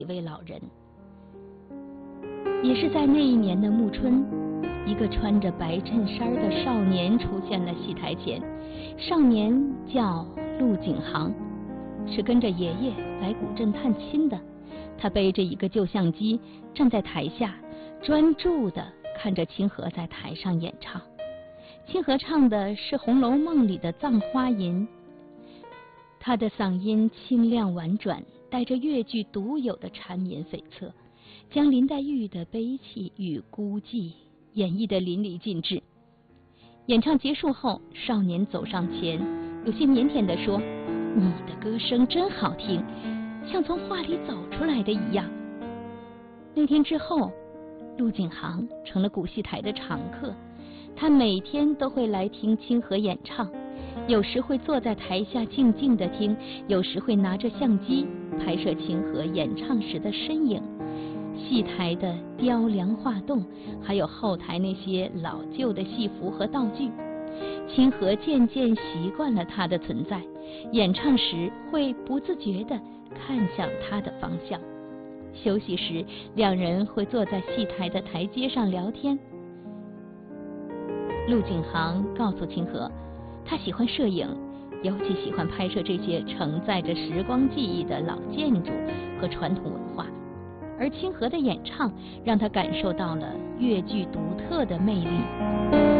一位老人。也是在那一年的暮春，一个穿着白衬衫的少年出现了戏台前。少年叫陆景行，是跟着爷爷来古镇探亲的。他背着一个旧相机，站在台下，专注地看着清河在台上演唱。清河唱的是《红楼梦》里的葬花吟，他的嗓音清亮婉转，带着越剧独有的缠绵悱恻，将林黛玉的悲戚与孤寂演绎得淋漓尽致。演唱结束后，少年走上前，有些腼腆地说：“你的歌声真好听，像从画里走出来的一样。”那天之后，陆景行成了古戏台的常客，他每天都会来听清河演唱，有时会坐在台下静静地听，有时会拿着相机拍摄清河演唱时的身影。戏台的雕梁画栋，还有后台那些老旧的戏服和道具，清河渐渐习惯了他的存在，演唱时会不自觉地看向他的方向。休息时，两人会坐在戏台的台阶上聊天。陆景行告诉清河，他喜欢摄影，尤其喜欢拍摄这些承载着时光记忆的老建筑和传统文化。而清河的演唱让他感受到了越剧独特的魅力。